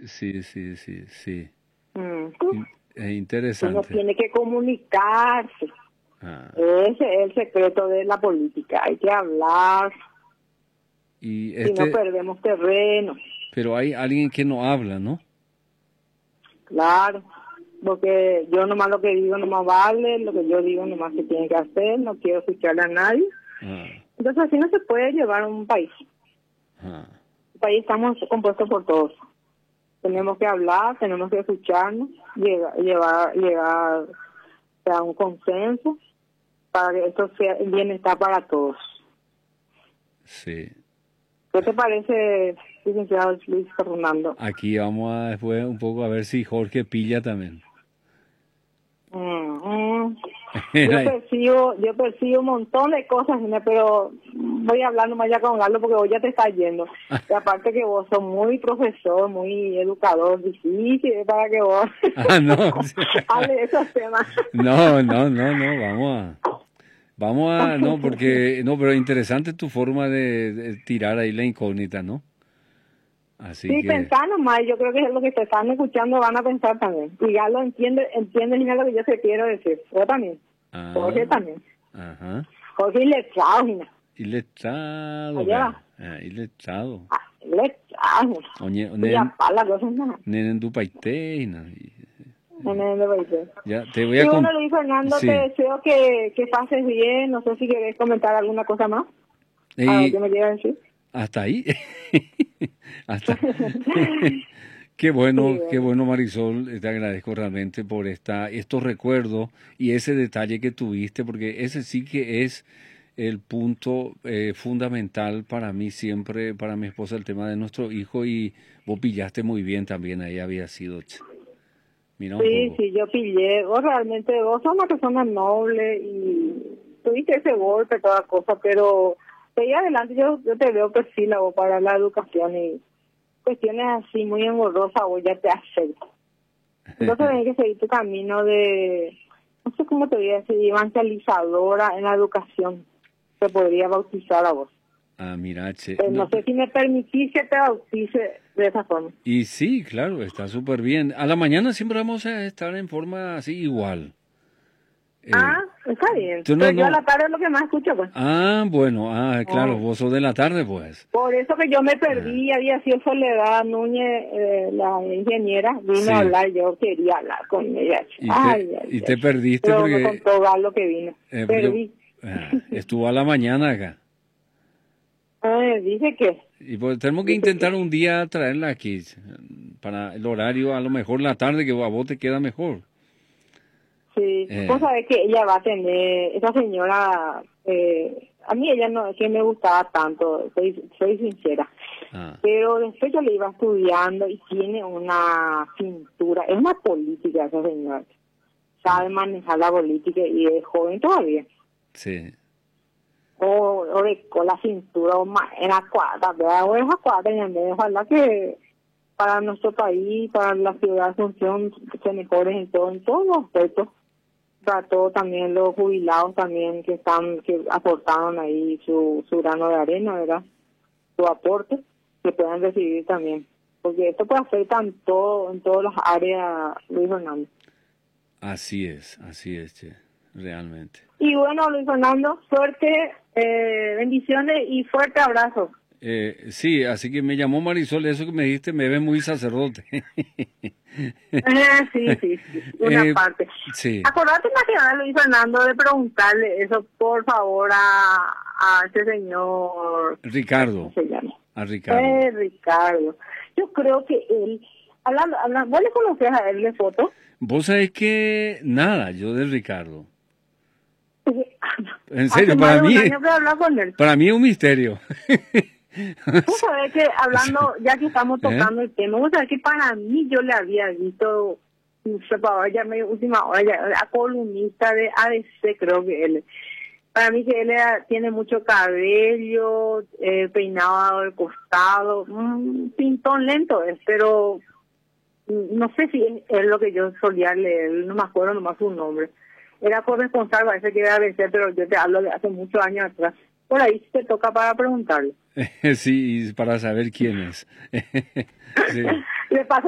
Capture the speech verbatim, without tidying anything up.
sí, sí, sí, sí. Mm. In- Es Uno interesante. tiene que comunicarse. Ah, Ese es el secreto de la política. Hay que hablar, y si no este, perdemos terreno. pero hay alguien que no habla, ¿no? Claro, porque yo nomás lo que digo nomás vale, lo que yo digo nomás se tiene que hacer, no quiero escucharle a nadie. Ah, Entonces así no se puede llevar un país. ah, Un país estamos compuestos por todos. Tenemos que hablar, tenemos que escucharnos, llegar, llevar, llegar a un consenso para que esto sea el bienestar para todos. sí. ¿Qué te parece, licenciado Luis Fernando? Aquí vamos a después un poco a ver si Jorge pilla también. Mm, mm. Yo percibo, yo percibo un montón de cosas, Gina, pero voy a hablar nomás ya con Galo porque hoy ya te está yendo. Y aparte que vos sos muy profesor, muy educador, difícil para que vos Ah, no. hable de esos temas. No, no, no, no, vamos a, vamos a, no, porque, no, pero interesante tu forma de, de tirar ahí la incógnita, ¿no? Así Sí, que, pensar nomás, yo creo que es lo que te están escuchando van a pensar también. Y ya lo entiende, entiende Gina, lo que yo te quiero decir. Yo también. ah, Jorge también. ajá, Jorge iletrado, Gina. iletrado, Allá va. ah, iletrado. Ah, iletrado. Oye, Y nen, a pala, cosas nada. nen en Dupaité, no, y- En el de Baité. ya, te voy Y a bueno, con, Luis Fernando, te sí, deseo que, que pases bien. No sé si querés comentar alguna cosa más. A ver, y ¿qué me quieres decir? hasta ahí, hasta, qué Sí, bueno, qué bueno. bueno Marisol, te agradezco realmente por esta, estos recuerdos y ese detalle que tuviste, porque ese sí que es el punto eh, fundamental para mí siempre, para mi esposa, el tema de nuestro hijo y vos pillaste muy bien también, ahí había sido, ch, mira un Sí, poco. sí, yo pillé. Vos realmente, vos sos una persona noble y tuviste ese golpe, toda cosa, pero de ahí adelante yo, yo te veo perfil para la educación y cuestiones así muy engorrosas, vos ya te acepto. Entonces tenés que seguir tu camino de, no sé cómo te voy a decir, evangelizadora en la educación. Te podría bautizar a vos. Ah, mira, che, Pero no, no sé si me permitís que te bautice de esa forma. y sí, claro, está súper bien. A la mañana siempre vamos a estar en forma así igual. Eh, Ah, está bien. tú no, Pero yo a la no. tarde es lo que más escucho, pues. Ah, bueno, ah, claro, Ah. vos sos de la tarde, pues. Por eso que yo me Ah, perdí, había sido Soledad Núñez, eh, la ingeniera, vino a sí, hablar, yo quería hablar con ella. y te, Ay, ay, y ay. te perdiste Pero me porque, contó Galo que vino. eh, porque Perdí. ah, estuvo a la mañana acá. Ay, dice que, Y pues tenemos que dice intentar que. un día traerla aquí, para el horario, a lo mejor la tarde, que a vos te queda mejor. Sí, vos Eh, sabés que ella va a tener, esa señora, eh, a mí ella no es que me gustaba tanto, soy, soy sincera, ah, pero después yo le iba estudiando y tiene una cintura, es una política esa señora, sabe ah, manejar la política y es joven todavía, sí, o, o de con la cintura, o más, en la cuarta, ¿verdad? O esa cuarta, y en vez de ojalá que para nuestro país, para la ciudad de Asunción, se mejore en todo, en todos los aspectos. Trató también los jubilados también que están que aportaron ahí su, su grano de arena, ¿verdad? Su aporte, que puedan recibir también. Porque esto puede afectar en, todo, en todas las áreas, Luis Fernando. así es, así es, che, realmente. Y bueno, Luis Fernando, suerte, eh, bendiciones y fuerte abrazo. Eh, sí, así que me llamó Marisol, eso que me dijiste me ve muy sacerdote. Eh, sí, sí, sí, una Eh, parte. sí, Acordate más que nada, Luis Fernando, de preguntarle eso, por favor, a, a ese señor, ¿cómo Ricardo, se llama? a Ricardo. Eh, Ricardo. Yo creo que él, hablando, hablando, ¿vos le conocías a él de foto? Vos sabés que nada, yo de Ricardo. En Hace serio, más para de un mí, año que hablar con él. para mí es un misterio. Vos sabés que hablando, ya que estamos ¿Eh? tocando el tema, vos sabés que para mí yo le había visto, no sé, para ahora ya medio última hora, ya, a columnista de A D C, creo que él. Para mí que él era- tiene mucho cabello, eh, peinado al costado, un pintón lento es, pero mm, no sé si es, es lo que yo solía leer, no me acuerdo nomás su nombre. Era corresponsal, parece que era A D C, pero yo te hablo de hace muchos años atrás. Por ahí te toca para preguntarle. Sí, para saber quién es. Sí. Le paso